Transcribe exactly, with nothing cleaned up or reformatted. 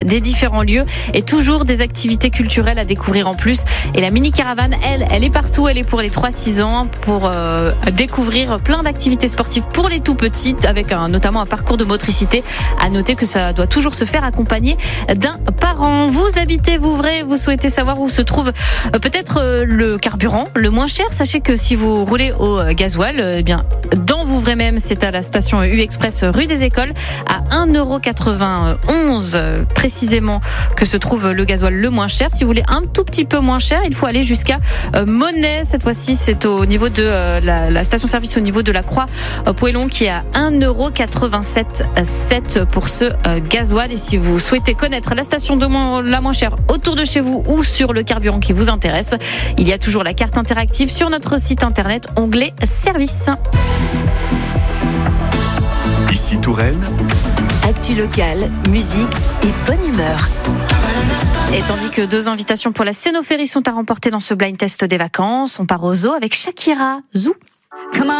des différents lieux et toujours des activités culturelles à découvrir en plus. Et la mini caravane, elle, elle est partout. Elle est pour les trois six ans pour euh, découvrir plein d'activités sportives pour les tout petits, avec un, notamment un parcours de motricité. À noter que ça doit toujours se faire accompagné d'un parent. Vous habitez Vouvray, vous souhaitez savoir où se trouve euh, peut-être euh, le carburant le moins cher. Sachez que si vous roulez au euh, gasoil, euh, eh bien dans Vouvray même, c'est à la station U-Express rue des Écoles à un euro quatre-vingt-onze euh, précisément que se trouve le gasoil le moins cher. Si vous voulez un tout petit peu moins cher, il faut aller jusqu'à euh, Monnet. Cette fois-ci, c'est au niveau de euh, la, la station-service au niveau de la Croix euh, Poélon qui est à un euro quatre-vingt-sept pour ce euh, gasoil. Et si vous souhaitez connaître la station de moins, la moins chère autour de chez vous ou sur le carburant qui vous intéresse, il y a toujours la carte interactive sur notre site internet, onglet service. Ici Touraine. Actu locale, musique et bonne humeur. Et tandis que deux invitations pour la Cénophérie sont à remporter dans ce blind test des vacances, on part au zoo avec Shakira. Zou.